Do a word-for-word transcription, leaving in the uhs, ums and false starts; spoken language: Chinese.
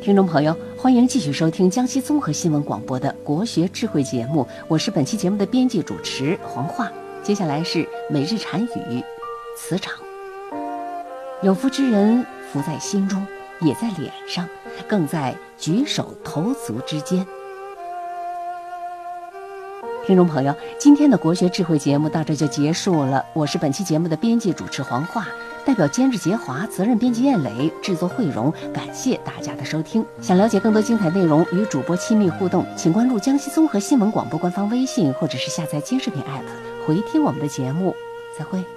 听众朋友，欢迎继续收听江西综合新闻广播的国学智慧节目，我是本期节目的编辑主持黄华。接下来是每日禅语磁场。有福之人福在心中，也在脸上，更在举手投足之间。听众朋友，今天的国学智慧节目到这就结束了，我是本期节目的编辑主持黄华，代表监制杰华，责任编辑燕磊，制作慧荣，感谢大家的收听。想了解更多精彩内容，与主播亲密互动，请关注江西综合新闻广播官方微信，或者是下载监视频 A P P 回听我们的节目。再会。